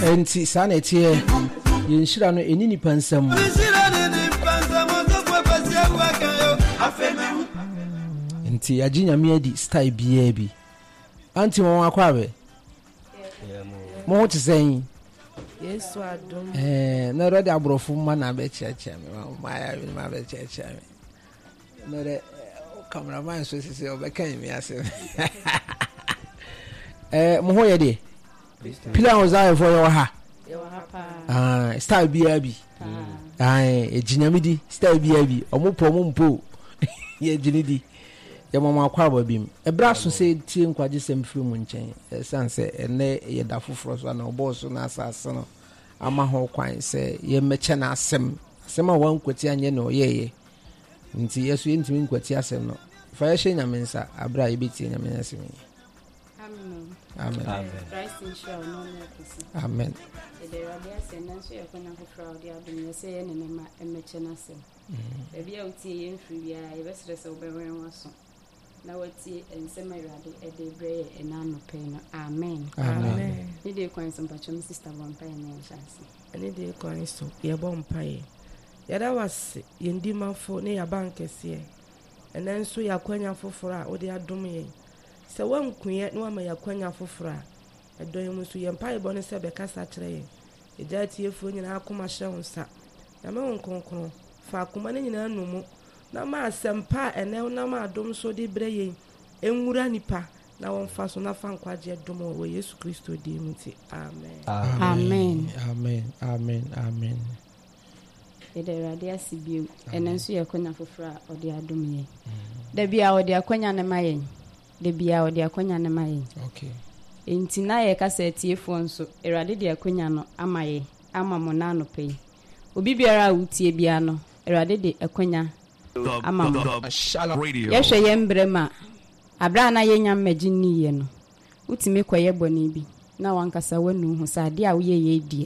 enti sana etie yenshira no eni nipa nsam enti aginyame adi style bia bi anti mo akwabe mo ho tsen Yesu adom na rodi abrofo ma na be cheche me ma ya bi ma be cheche me no de cameraman so sisi obekan mi ase mo ho ye de pila ozaye for yo ha style bia bi ejinyamidi style bia bi ompo ye jinidi ya mama akwaba bim ebra so se tie nkwaje sem firi mu nchen sanse ene ye da foforo so na oboso na asase no ama ho kwan se ye meche na asem a wan kwati anye no yeye nti yesu ntimi nkwati asem no fa ye hye nyamensa abra ye beti nyamensa mi amen Christ in show no mercy amen the rabia se nanso ye kwanya foforo odi adum ye se ye ne ma emeche na asem ebi a utie ye mfiri bia ye besere se obewen waso na wati ensema irade edebre enano peno amen amen ni de kwan so mpachom sister bompa ene chance ani de kwan so ye bompa ye yada wase yendi mafo ne ya bankese enen so yakwanya foforo a odi adom ye se wankuye no ama yakwanya foforo a edon mu so ye mpa ye bone se be kasa kire ye eja tiefu nyina akoma hye wonsa na me wonkonkron fa akoma ne nyina numu na ma asempa ene na ma adom so di breye enwura nipa na wonfa so na fa nkwaje dom wo Yesu Kristo di muti amen amen amen ede radia sibiu enenso ye kwanya foforo odi adom ye da bia odi akwanya ne mayen da bia odi akwanya ne mayen okay enti na ye kasa tiefo nso erade de akwanya no amaye ama mo na no pei obi biara utie bia no erade de akwanya ama mo yehwe ye mbrema abra na ye nya magini ye no utimi kwaye boni bi na wankasa wanu hu sade a wo ye die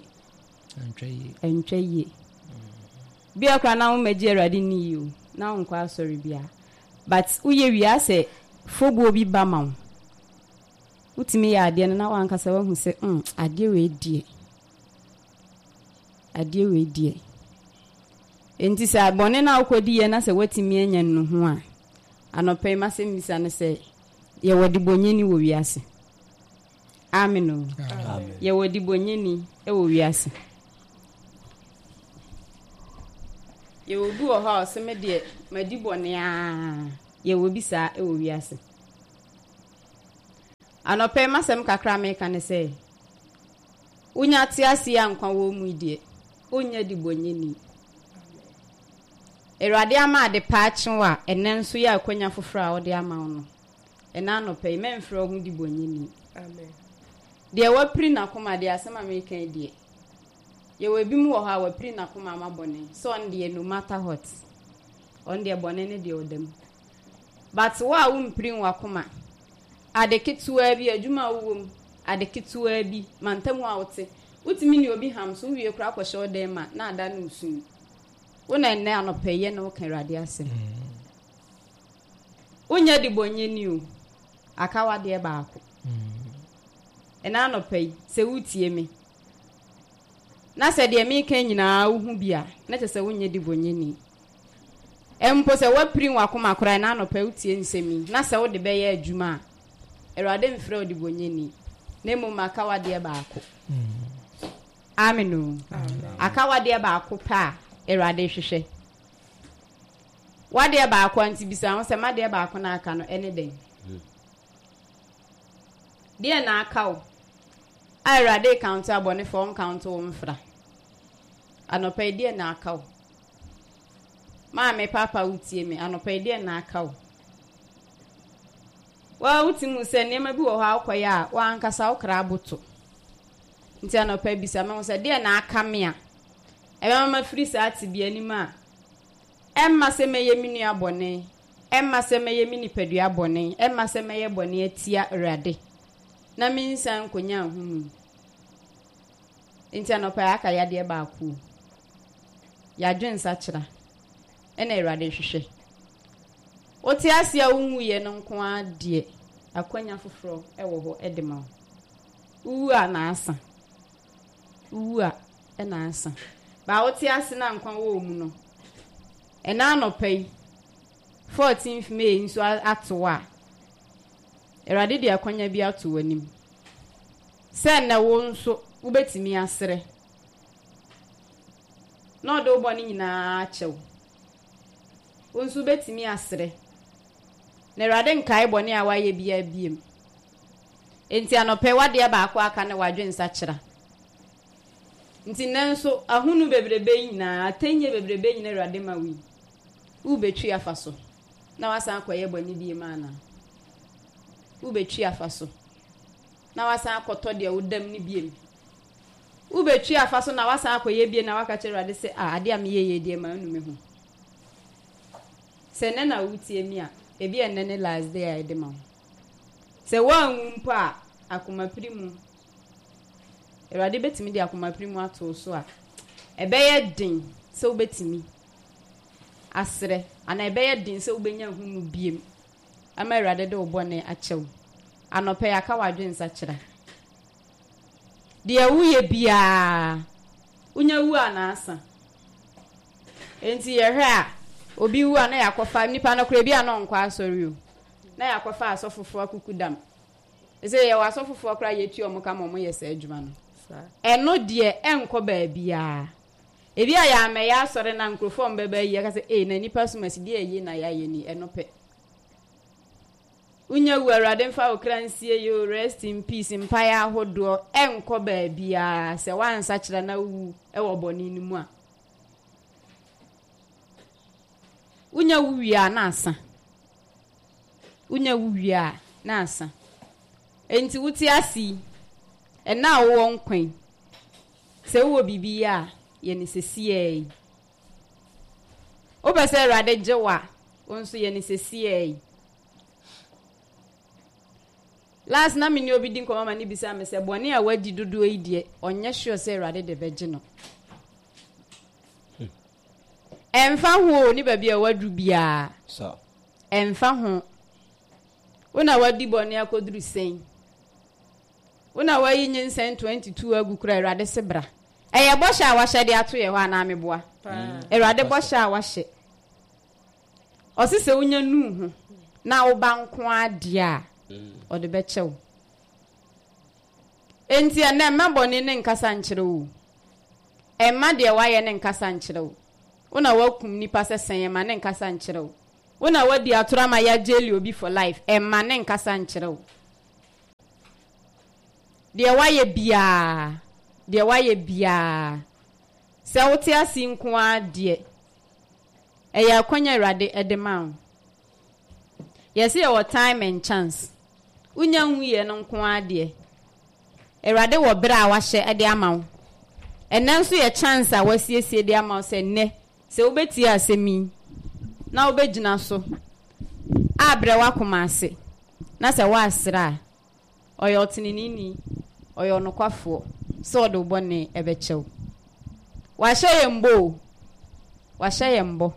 antwa ye bia kwa na wo magi erade ni yo na wonkwa asori bia but uye wi ase fobu obi ba ma utimi ya ade na wankasa wahu se ade we die enti se abone na akodi ye na se watimi anya nu ho a anope ma se misa ne se ye wodi bonyeni wo wiase amen ye wodi bonyeni e wo wiase ye obu o ha se me de madi bone a ye wo bisa e wo wiase anope ma se mkakra me ka ne se unya ti ase ankwa wo mu die onya di bonyeni erade ama de paachwa enenso ya akwanya foforo a ode ama no ena no pay memfro hu di bonyeni amen de wapri na koma de asema me kan die ye webi mu wo ha wapri na koma amabone so on de no matter what on de bone ne de odem but wa wo mpri wa koma adeketua bi adwuma wo adeketua bi mantamu a wote utimi ni obi ham so wie kura kwhye odem ma na ada no usun wona enne anopeye no kan rade asem unya di bonyeni o akawa de baako ena anopeye se wutie me na se de me kan nyina uhu bia na che se unya di bonyeni empo se wapri wakoma kora na anopeye wutie nsemi na se wo de be ye adwuma erade mfre odi bonyeni na mu makawa de baako amenu akawa de baako pa erade hwehwe wade baako anti bisa ho se made baako na aka no ene den de na aka o erade count abone form count wo mfra anopa de na aka o ma me papa utie me anopa de na aka o wa utimu se nema bi wo ha akoya a wa ankasa wo kra aboto nti anopa bisa me ho se de na aka me a ebe mama free saati bi anima emma se meye mini abone emma se meye mini pedu abone emma se meye bone atia rade na minsan konya hunu ntia no pa aka ya de ba ku ya dwensa kira ena rade hwehwe oti asia wunwu ye no nko ade akwanya foforo ewo ho edema wu a na asa uwa na asa ba wote ase na nkwa wo mu no na no pay 14th May nso atowa erade de akwanya bi ato wanim sen na wo nso ubetimi asere no do boni nyina achew wo nso ubetimi asere na erade nkai boni a waye bia biem enti anope wade ba akwa aka na wadwe nsa kyera nti nanso ahunu bebrebe nyina atenye bebrebe nyina erade mawi ubetwi afaso na wasan akoye boni biem ana ubetwi afaso na wasan akoto de wodam ni biem ubetwi afaso na wasan akoye biem na waka kyerade se ade am yeye de ma anu me ho se ne na wutie mi a ebi enne ne last day a de ma se wanwumpo a akomaprimu erade betimi de akomaprimu ato so a ebeye din se ubetimi asre ana ebeye din se ubenya hunu biem ama erade de obone achew anope aka wadwe nsa kyera de wuye bia unya wu ana asa enti ye hwe a obi wu ana yakofa nipa na kura bia no nkwa asori o na yakofa asofofo akukudam ese ye wasofofo akura yetu omuka momo yesa adwuma no eno de enko ba bia ebi aya me ya asori na nkrofo mbeba yi aka se na nipa sumasi de yi na ya ye ni eno pe unya wu arade mfa okransie yo rest in peace empire hodo enko ba bia se wansa kyera na wu ewo boni ni mu a unya wu wia na asa unya wu wia na asa enti wuti asi na wo nkwan se wo bibia ye ni sesie obese arade jewa onso ye ni sesie last na mini obi din koma mani bisa me se bone a wadi dodo yi de onye sure se arade de beje no emfa ho ni ba bia wadu bia so emfa ho una wadi bone akoduru sen una wayi nyensen 22 agukura arade sebra eye bosha awahye de ato ye ho ana meboa arade bosha awahye osise unya nu ho na wo banko ade a ode bechew enti na mabone ne nkasa nkyere wo emma de waye ne nkasa nkyere wo una wakum nipa sesen ma ne nkasa nkyere wo una wadi atura ma ya jeli obi for life emma ne nkasa nkyere wo de waye bia se wote asi nko ade eya kwanya irade edema yesi your time and chance unya huye no nko ade irade wo bra wahye ade amawo enanso ye chance a wasiesie de amawo se ne se obeti asemi na obegina so abre wakoma ase na se wasra oyo tininini oyo nokwafo so do bone ebechew wahye yembo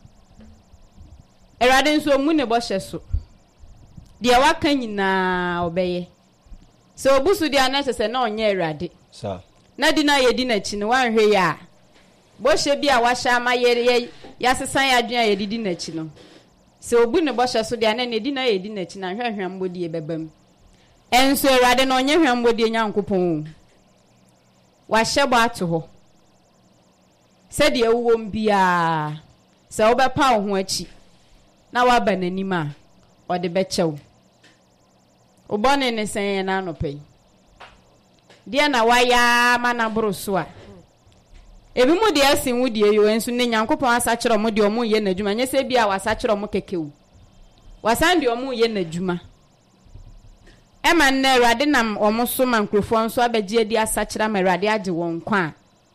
erade nso mu ne bo hye so de waka nyina obeye so obusu de anase na onye erade sa na di na yedi na chi ne wanhwe ya bo hye bi a wahye amayere ya sesan ya adwen ya didi na chi no so obu ne bo hye so de na ne di na yedi na chi na hwehwe mbodi ebebam enso erade na onye hwe mbodi nyankopon wahye bo ato ho se de ewuwo mbia se obepa ho achi na waba nanima ode bechew obone ne sen na anope dia na waya mana broso a ebi mu de asin wu de yo enso ne nyankopon asa kyerɛ mo de omo ye nadwuma nye se bia wasa kyerɛ mo kekewu wasan de omo ye nadwuma ema na rade nam omo so mankrofo nso abegye di asa kyerɛ ma rade age won kwa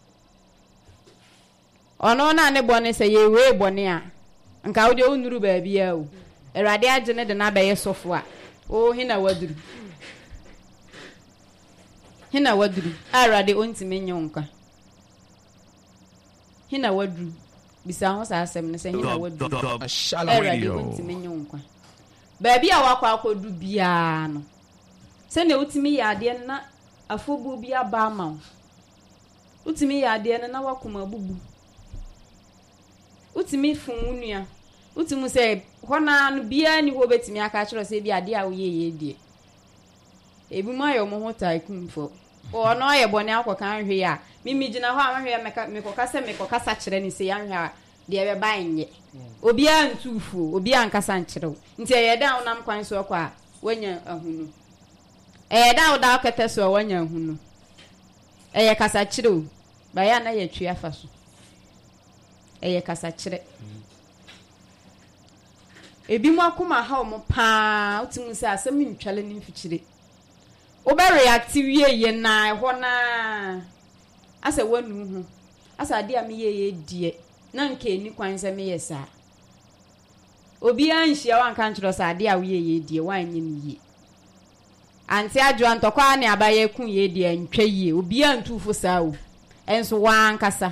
ono na ne bone se ye we bone a nka wo de onuru ba bia o erade age ne de na ba ye sofo a o hina waduru arade ontime nyonka hina waduru bisa ho sa asem ne se hina waduru erade ontime nyonka ba bia wakwa akodu bia no se ne otimi ya de na afobu bia ba ma utimi ya ade na wakoma bubu utimi fununua utimu se hona no bia ni ho betimi aka kiro se bi ade a wo ye die ebi ma yo mo hotai kumfo o no ye bone akokan hwe ya mimi gina ho amhwe mekokasa kire ni se ya hwe a de be banye obi antufu obi ankasa nkire nti ye da unam kwan so kwa wanya ahunu da kete so wanya ahunu eye kasa kire ba ya na ye twa fa so eye kasa kire ebi mu akoma ha mo pa utimu se asem ntwale ni mfikire obe react wie na ho na asa wanu hu asa de am ye die na nke ni kwan se me yesa obi anhia wan kan kiro sa de a ye die wan nyi ni ye anti adwo antokwa ne abaye ku ye die ntwa ye obi antufo sa o enso wan kasa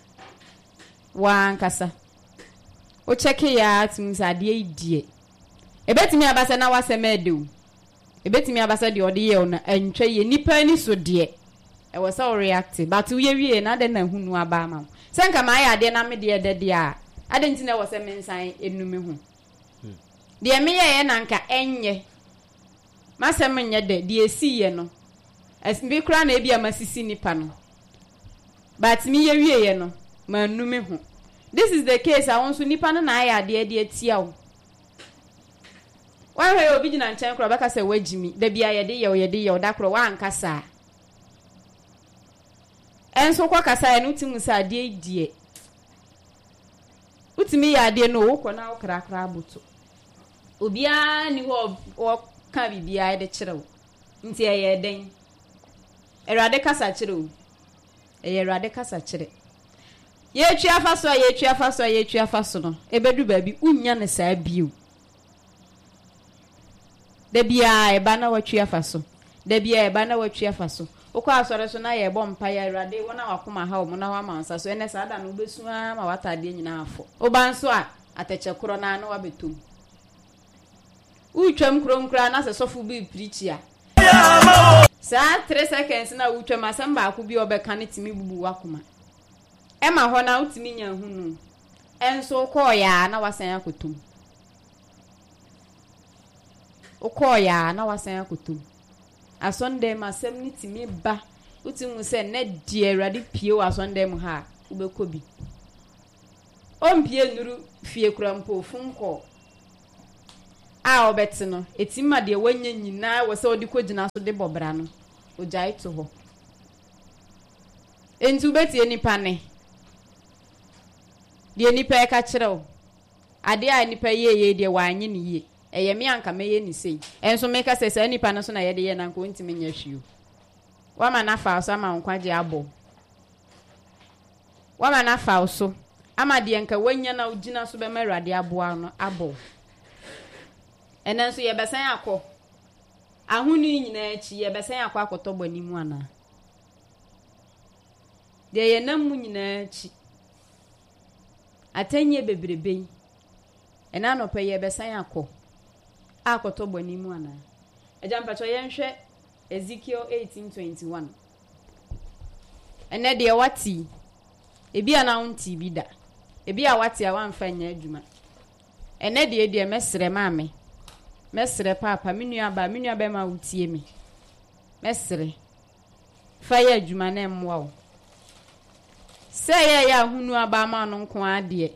o check ya tins ade die ebetimi abasa na waseme o ebetimi abasa de ode ye o na antwa ye nipa ni so de e was all react but we wie na de na hunu aba ma senka ma ya de na me de de a ade ntina wo se mensan enume hu de me ye na nka enye masem nye de esi ye no esbi kra na ebi amasisi nipa no but me ye wie ye no ma nume hu. This is the case I want to nipa na ya de tia o. Wa hwe obi gina nchen kro baka se wagimi da bia ye de da kro wa ankasa. Enso kwa kasa ya nutimu sa de die. Utimi ya de no wo kona wo krakra buto. Obia ni wo ka bibia de kirewo. Nti ye den. Erade kasa kirewo. Erade kasa kire. Ye twa faso no ebedu baabi unya ne saa biu da bia e ba na watwa faso okwa asore so na ye bompa ya Awurade wona wakoma ha mo na wa mansa so ene saa da no besu ma watade nyina afo oba nso a atechekoro na na wabetom utwam kronkra na se sofo bi preach ya saa 3 seconds na utwam asamba akụ bi obeka ne timi bubu wakoma ema ho na utimi nya hunu enso koya na wasan akotum okoya na wasan akotum asonde masem ni timi ba utimu se na die Awurade pie wa asonde mu ha ubekobi ompie nuru fie kurampo funko a obeti no etimma de wanya nyina wo se odi kogina so de bobra no ojai to ho entu beti enipa ne de nipa ka kirew ade a nipa ye de wanye ne ye eye me anka meye ni sei enso me ka se nipa no so na ye de ye na nko ntimi nya hwiu wa ma na fa so ama nkwaje abo wa ma na fa so ama de nka wanya na ugina so be ma Awurade abo no abo enenso ye besan akọ ahunu nyina echi ye besan akọ akotobo ni mu ana de ye namu nyina echi atenye bebrebe ena no pe ye besan akọ akotobo ni mu ana ejampacho ye nhwe Ezekiel 18:21 ene de wati ebi ana unti bi da ebi a wati a wanfa nya adwuma ene de mesre maame mesre papa menua be ma wutie me mesre fa ya adwuma na emwa wo se ya hunu aba ma no nko ade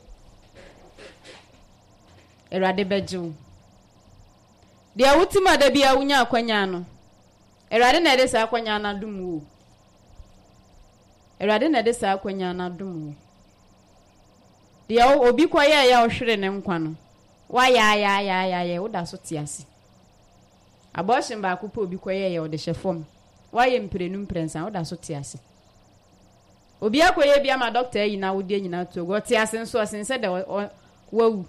Awurade bejew de awutima da bia wunya akwanya no Awurade na de sa akwanya na dum wo Awurade na de sa akwanya na dum wo de obi kwaye ya ohwere ne nkwa no wa ya woda so tiase abortion ba akụpọ obi kwaye ya ode hyefom wa ye mprenu mprensa woda so tiase obi akwaye bia ma doctor yi na wodi nyina to go tiase nso osense de wawu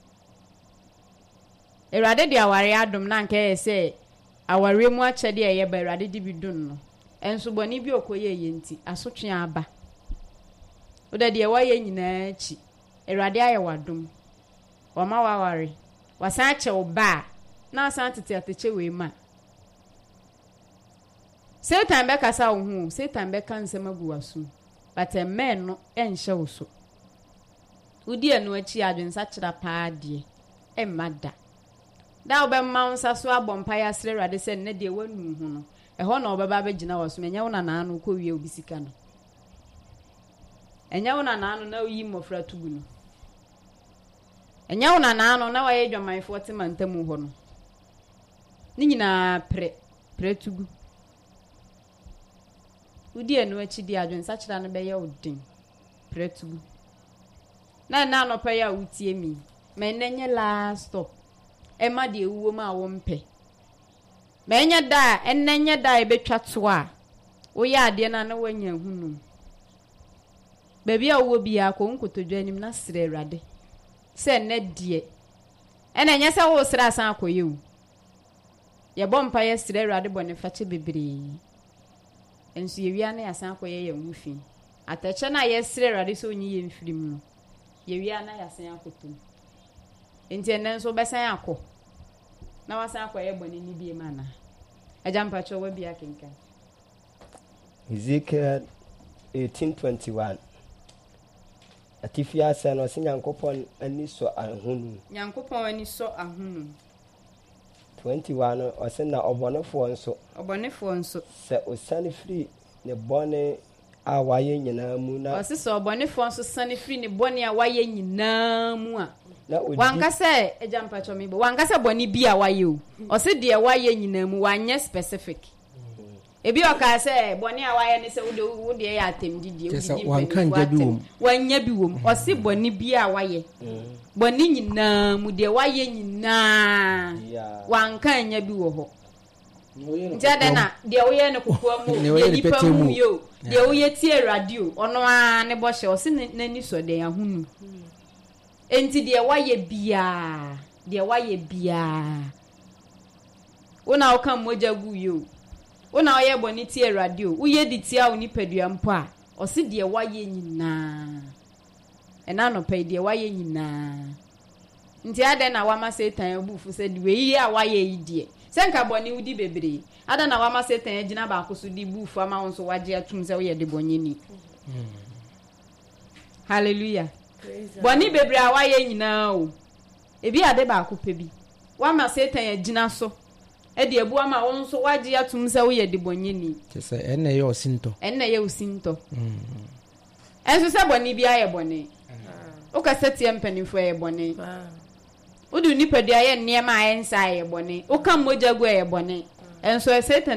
Awurade de aware adom na nka ese aware mu achede ye ba Awurade di bidun no enso boni bi okoye ye nti asotwe aba woda de wa ye nyina achi Awurade aye wadom wama waware wasan che oba na asan tete ateche we ma Satan be kasa wo hu Satan be kan nsema gu wasu but a man no and show so. Udia no chi adwen sachira pa de e mada. Da obe mounts aso abompaya sre rade se ne de wanu hu no. E ho na obeba be gina waso menya wona na anu ko wie obisika no. Enya wona na anu na oyi mofra tugu no. Enya wona na anu na waye dwaman 40 mantamu ho no. Ni nyina pre tugu. Udia no achi di adwen sachira no be ye odin pre tugu. Na no pa ya utie mi. Me nenye last stop. Ema de ewuo ma wo mpe. Me nya da enenye da e betwa to a. Wo ya ade na na wanya hunu. Baby a wo bia ko nkotodwa anim na sere Awurade. Se ne de. Enenye se wo sere asan akoye wu. Ye bompa ye sere Awurade bone fache bebre. Ensu ye wia na asan akoye ye nwufi. Atache na ye sere Awurade so onyi ye mfirim no. Ye wia na yasan akotum. Enti enen so besan akọ. Na wasan akọ ye bone ni bie mana. Ajampa cho wa bia kenkan. Ezekiel 18:21. Atifia se no se Nyankopon ani so ahunu. Nyankopon ani so ahunu. 21 o se na obonefo nso. Obonefo nso. Se osane free ne bone a waye nyina mu na. O se so obonefo nso sane free ne bone a waye nyina mu a. Wanka se ejampa cho mibo. Wanka se bone bi a waye o. O se de waye nyina mu wanye specific. Ebi oka se bone a waye ne se wo de ya atemdidi udi wanka nja bi wom wanya bi wom o se bone bi a waye bone nyina mu de waye nyina wanka nya bi wo ho jade na de wo ye ne kokwa mu ye nipa mu yo de wo ye tie radio ono a ne bo hye o se nani so de ahunu enti de waye bia wona oka moja gu yo Ona oye boni tie radio uye di tia oni padua mpo a o se de waye nyina ena no pe de waye nyina nti ade na wama setan obufu se de we a waye yidie se nka boni udi bebre ada na wama setan agina ba akoso di bufu ama won so waje atum se we de bonyeni hallelujah boni bebre a waye nyina o ebi ade ba akope bi wama setan agina so edi ebu ama won so waje atum se wo ye de bonyeni se enne ye osinto enso se boni bia ye boni o ka setie mpanifo ye boni udu nipadua ye niema ensa ye boni o ka mojagu ye boni enso e setan